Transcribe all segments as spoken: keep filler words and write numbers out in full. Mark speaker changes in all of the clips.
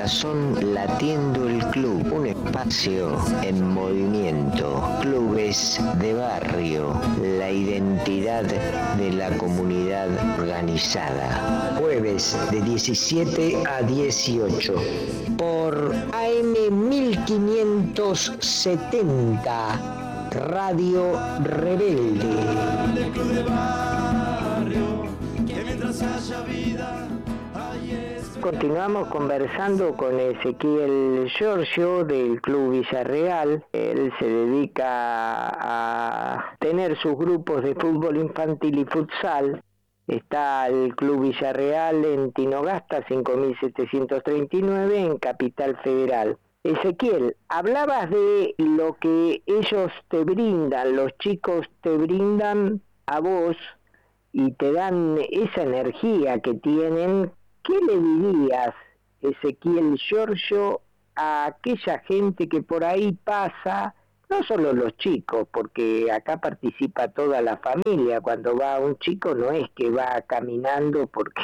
Speaker 1: corazón latiendo el club, un espacio en movimiento, clubes de barrio, la identidad de la comunidad organizada. Jueves de diecisiete a dieciocho por A M mil quinientos setenta, Radio Rebelde. Continuamos conversando con Ezequiel Giorgio del Club Villarreal. Él se dedica a tener sus grupos de fútbol infantil y futsal. Está el Club Villarreal en Tinogasta cinco mil setecientos treinta y nueve en Capital Federal. Ezequiel, hablabas de lo que ellos te brindan, los chicos te brindan a vos y te dan esa energía que tienen. ¿Qué le dirías, Ezequiel Giorgio, a aquella gente que por ahí pasa, no solo los chicos, porque acá participa toda la familia? Cuando va un chico no es que va caminando porque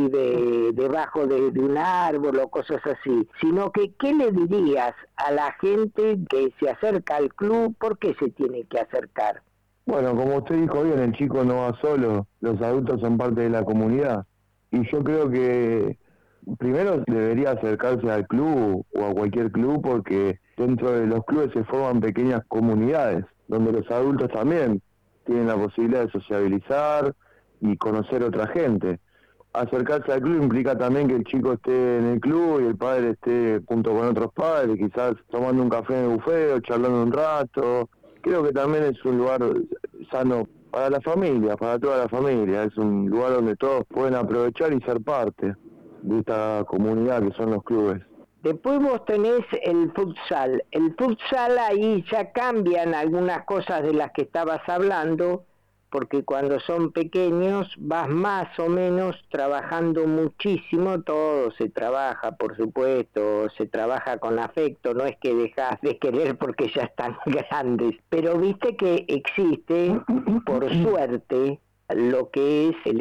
Speaker 1: vive debajo de, de un árbol o cosas así, sino que ¿qué le dirías a la gente que se acerca al club? ¿Por qué se tiene que acercar?
Speaker 2: Bueno, como usted dijo bien, el chico no va solo, los adultos son parte de la comunidad. Y yo creo que primero debería acercarse al club o a cualquier club, porque dentro de los clubes se forman pequeñas comunidades, donde los adultos también tienen la posibilidad de sociabilizar y conocer otra gente. Acercarse al club implica también que el chico esté en el club y el padre esté junto con otros padres, quizás tomando un café en el buffet o charlando un rato. Creo que también es un lugar sano para la familia, para toda la familia. Es un lugar donde todos pueden aprovechar y ser parte de esta comunidad que son los clubes.
Speaker 1: Después vos tenés el futsal. El futsal ahí ya cambian algunas cosas de las que estabas hablando, porque cuando son pequeños vas más o menos trabajando muchísimo. Todo se trabaja, por supuesto, se trabaja con afecto, no es que dejas de querer porque ya están grandes, pero viste que existe, por suerte, lo que es el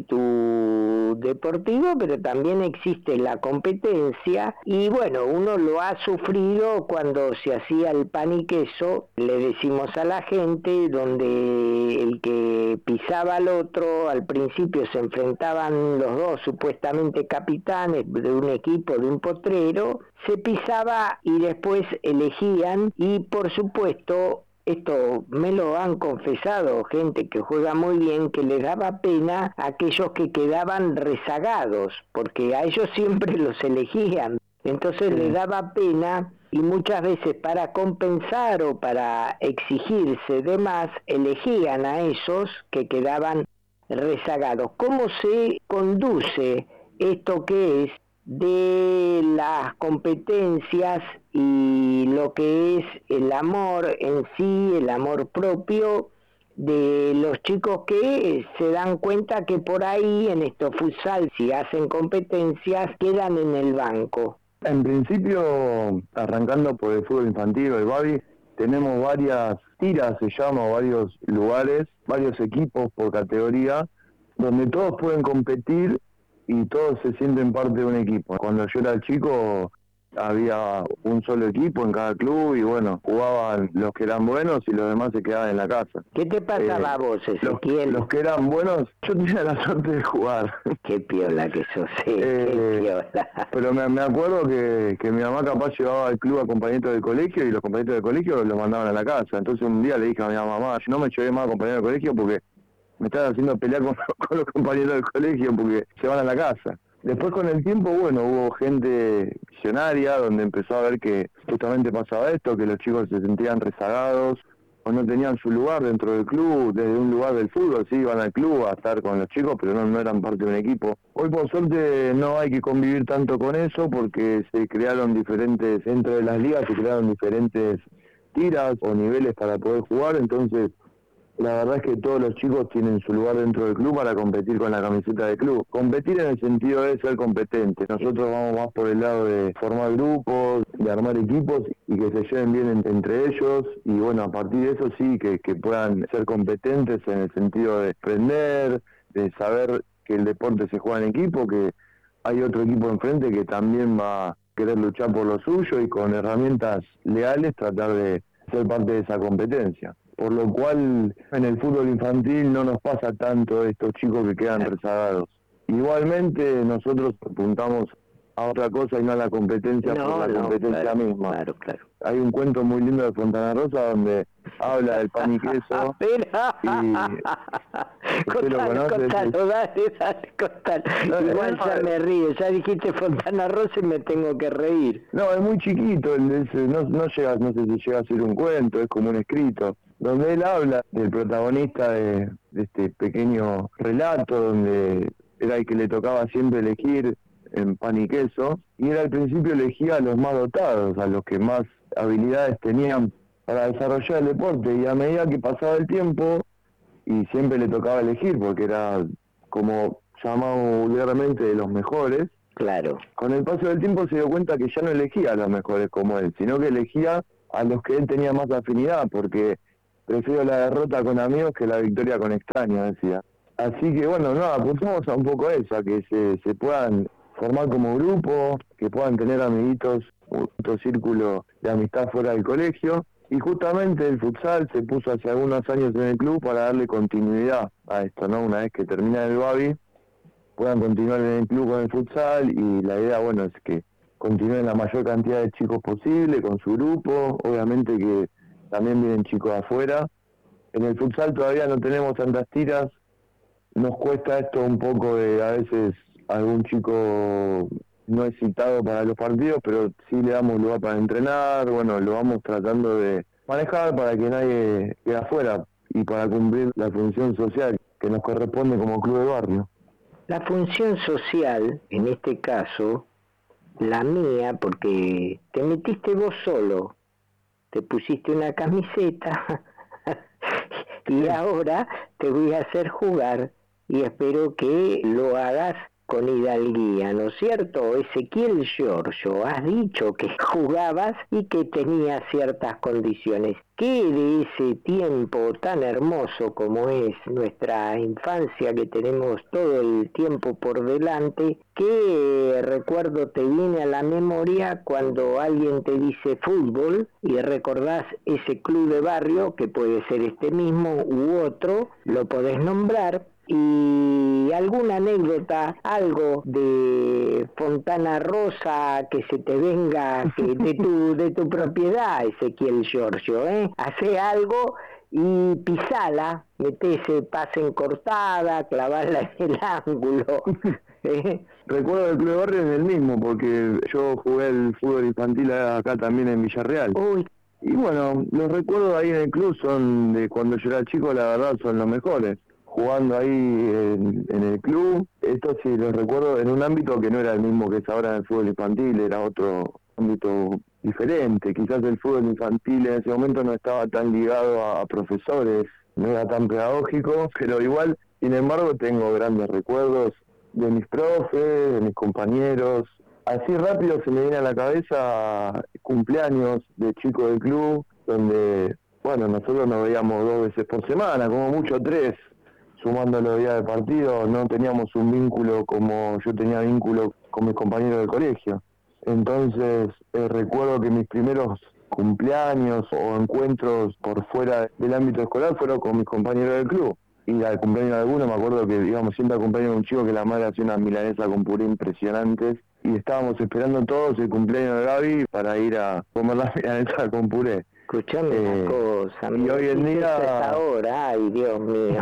Speaker 1: espíritu deportivo, pero también existe la competencia. Y bueno, uno lo ha sufrido cuando se hacía el pan y queso, le decimos a la gente, donde el que pisaba al otro, al principio se enfrentaban los dos supuestamente capitanes de un equipo, de un potrero, se pisaba y después elegían, y por supuesto esto me lo han confesado gente que juega muy bien, que le daba pena a aquellos que quedaban rezagados, porque a ellos siempre los elegían. Entonces sí, le daba pena, y muchas veces para compensar o para exigirse de más, elegían a esos que quedaban rezagados. ¿Cómo se conduce esto que es de las competencias y lo que es el amor en sí, el amor propio de los chicos que se dan cuenta que por ahí en estos futsal, si hacen competencias, quedan en el banco?
Speaker 2: En principio, arrancando por el fútbol infantil o el baby, tenemos varias tiras, se llama, varios lugares, varios equipos por categoría, donde todos pueden competir y todos se sienten parte de un equipo. Cuando yo era chico había un solo equipo en cada club y bueno, jugaban los que eran buenos y los demás se quedaban en la casa.
Speaker 1: ¿Qué te pasaba eh, a vos, Ezequiel?
Speaker 2: Los, los que eran buenos, yo tenía la suerte de jugar.
Speaker 1: Qué piola que sos, sí, eh, qué piola.
Speaker 2: Pero me, me acuerdo que, que mi mamá capaz llevaba al club a compañeros del colegio y los compañeros del colegio los mandaban a la casa. Entonces un día le dije a mi mamá, no me llevé más a compañeros del colegio porque me estaban haciendo pelear con, con los compañeros del colegio porque se van a la casa. Después con el tiempo, bueno, hubo gente visionaria donde empezó a ver que justamente pasaba esto, que los chicos se sentían rezagados o no tenían su lugar dentro del club, desde un lugar del fútbol, sí, iban al club a estar con los chicos, pero no, no eran parte de un equipo. Hoy por suerte no hay que convivir tanto con eso porque se crearon diferentes, dentro de las ligas se crearon diferentes tiras o niveles para poder jugar, entonces la verdad es que todos los chicos tienen su lugar dentro del club para competir con la camiseta del club. Competir en el sentido de ser competentes. Nosotros vamos más por el lado de formar grupos, de armar equipos y que se lleven bien en, entre ellos. Y bueno, a partir de eso sí, que, que puedan ser competentes en el sentido de aprender, de saber que el deporte se juega en equipo, que hay otro equipo enfrente que también va querer luchar por lo suyo y con herramientas leales tratar de ser parte de esa competencia. Por lo cual en el fútbol infantil no nos pasa tanto estos chicos que quedan rezagados. Igualmente nosotros apuntamos a otra cosa y no a la competencia
Speaker 1: no,
Speaker 2: por la
Speaker 1: no,
Speaker 2: competencia
Speaker 1: claro,
Speaker 2: misma.
Speaker 1: Claro, claro.
Speaker 2: Hay un cuento muy lindo de Fontana Rosa donde habla del pan y queso y ¿usted lo conoce?
Speaker 1: Contalo, dale, dale, contalo. No, igual no, ya no, me río, ya dijiste Fontana Rosa y me tengo que reír.
Speaker 2: No, es muy chiquito, es, no, no llega, no sé si llega a ser un cuento, es como un escrito, donde él habla del protagonista de, de este pequeño relato, donde era el que le tocaba siempre elegir en pan y queso, y él al principio elegía a los más dotados, a los que más habilidades tenían para desarrollar el deporte, y a medida que pasaba el tiempo, y siempre le tocaba elegir, porque era como llamado vulgarmente de los mejores,
Speaker 1: claro.
Speaker 2: Con el paso del tiempo se dio cuenta que ya no elegía a los mejores como él, sino que elegía a los que él tenía más afinidad, porque prefiero la derrota con amigos que la victoria con extraños, decía. Así que bueno, no, apuntamos a un poco a eso, a que se, se puedan formar como grupo, que puedan tener amiguitos, otro círculo de amistad fuera del colegio. Y justamente el futsal se puso hace algunos años en el club para darle continuidad a esto, ¿no? Una vez que termina el Babi, puedan continuar en el club con el futsal, y la idea, bueno, es que continúen la mayor cantidad de chicos posible con su grupo, obviamente que también vienen chicos afuera. En el futsal todavía no tenemos tantas tiras, nos cuesta esto un poco de a veces algún chico no es citado para los partidos, pero sí le damos lugar para entrenar, bueno, lo vamos tratando de manejar para que nadie quede afuera y para cumplir la función social que nos corresponde como club de barrio.
Speaker 1: La función social, en este caso, la mía, porque te metiste vos solo, te pusiste una camiseta y ahora te voy a hacer jugar y espero que lo hagas con hidalguía, ¿no es cierto? Ezequiel Giorgio, has dicho que jugabas y que tenías ciertas condiciones. ¿Qué de ese tiempo tan hermoso como es nuestra infancia, que tenemos todo el tiempo por delante, qué recuerdo te viene a la memoria cuando alguien te dice fútbol y recordás ese club de barrio, que puede ser este mismo u otro, lo podés nombrar? Y alguna anécdota, algo de Fontana Rosa que se te venga que de tu de tu propiedad, Ezequiel Giorgio, ¿eh? Hace algo y pisala, meté ese pase en cortada, clavarla en el ángulo. ¿eh?
Speaker 2: Recuerdo del club de barrio es el mismo, porque yo jugué el fútbol infantil acá también en Villarreal.
Speaker 1: Uy.
Speaker 2: Y bueno, los recuerdos ahí en el club son de cuando yo era chico, la verdad son los mejores. Jugando ahí en, en el club, esto sí los recuerdo en un ámbito que no era el mismo que es ahora en el fútbol infantil, era otro ámbito diferente. Quizás el fútbol infantil en ese momento no estaba tan ligado a, a profesores, no era tan pedagógico, pero igual, sin embargo, tengo grandes recuerdos de mis profes, de mis compañeros. Así rápido se me viene a la cabeza cumpleaños de chicos del club, donde, bueno, nosotros nos veíamos dos veces por semana, como mucho tres, sumando los días de partido. No teníamos un vínculo como yo tenía vínculo con mis compañeros del colegio. Entonces, eh, recuerdo que mis primeros cumpleaños o encuentros por fuera del ámbito escolar fueron con mis compañeros del club. Y al cumpleaños de alguno, me acuerdo que íbamos siempre al cumpleaños de un chico que la madre hacía unas milanesas con puré impresionantes, y estábamos esperando todos el cumpleaños de Gaby para ir a comer las milanesas con puré.
Speaker 1: Escuchame eh, una cosa,
Speaker 2: y hoy en día...
Speaker 1: ahora, ay Dios mío.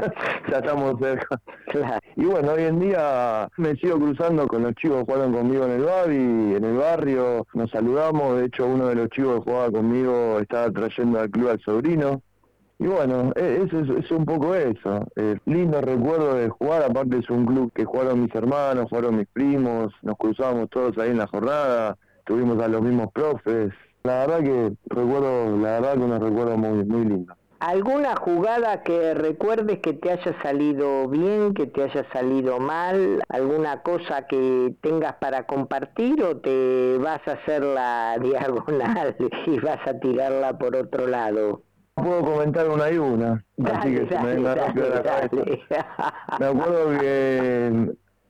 Speaker 2: Ya estamos cerca.
Speaker 1: Claro.
Speaker 2: Y bueno, hoy en día me sigo cruzando con los chicos que jugaron conmigo en el Babi, en el barrio, nos saludamos. De hecho, uno de los chicos que jugaba conmigo estaba trayendo al club al sobrino. Y bueno, eso es, es un poco eso. Eh, lindo recuerdo de jugar, aparte es un club que jugaron mis hermanos, jugaron mis primos, nos cruzábamos todos ahí en la jornada, tuvimos a los mismos profes. La verdad que recuerdo, la verdad que unos recuerdos muy, muy lindos.
Speaker 1: ¿Alguna jugada que recuerdes que te haya salido bien, que te haya salido mal? ¿Alguna cosa que tengas para compartir o te vas a hacer la diagonal y vas a tirarla por otro lado?
Speaker 2: Puedo comentar una y una,
Speaker 1: dale,
Speaker 2: así que
Speaker 1: dale,
Speaker 2: se me venga rápido a la cabeza. Me acuerdo que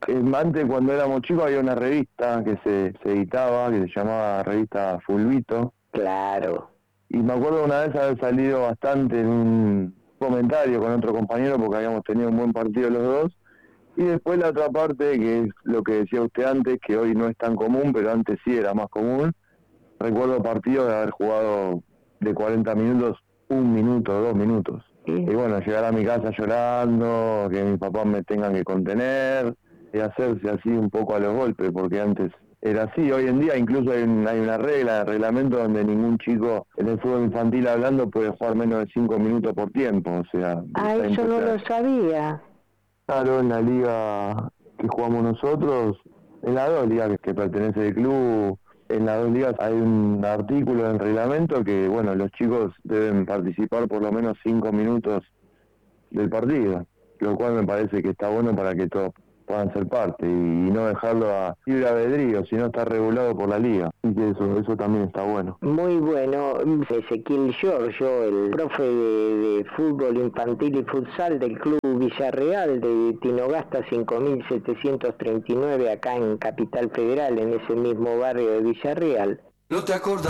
Speaker 2: Eh, Antes, cuando éramos chicos, había una revista que se, se editaba, que se llamaba Revista Fulvito.
Speaker 1: Claro.
Speaker 2: Y me acuerdo una vez haber salido bastante en un comentario con otro compañero, porque habíamos tenido un buen partido los dos. Y después la otra parte, que es lo que decía usted antes, que hoy no es tan común, pero antes sí era más común. Recuerdo partidos de haber jugado de cuarenta minutos, un minuto, dos minutos.
Speaker 1: ¿Sí?
Speaker 2: Y bueno, llegar a mi casa llorando, que mis papás me tengan que contener, y hacerse así un poco a los golpes, porque antes era así. Hoy en día incluso hay, un, hay una regla de reglamento donde ningún chico en el fútbol infantil hablando puede jugar menos de cinco minutos por tiempo. O sea,
Speaker 1: Ah,
Speaker 2: está
Speaker 1: eso no lo
Speaker 2: impresionante.
Speaker 1: sabía.
Speaker 2: Claro, en la liga que jugamos nosotros, en las dos ligas que, que pertenece el club, en las dos ligas hay un artículo en el reglamento que, bueno, los chicos deben participar por lo menos cinco minutos del partido, lo cual me parece que está bueno para que todos puedan ser parte y, y no dejarlo a libre albedrío, sino está regulado por la liga. Y que eso, eso también está bueno.
Speaker 1: Muy bueno. Ezequiel Giorgio, el profe de, de fútbol infantil y futsal del Club Villarreal de Tinogasta cinco mil setecientos treinta y nueve, acá en Capital Federal, en ese mismo barrio de Villarreal.
Speaker 3: No te acordás.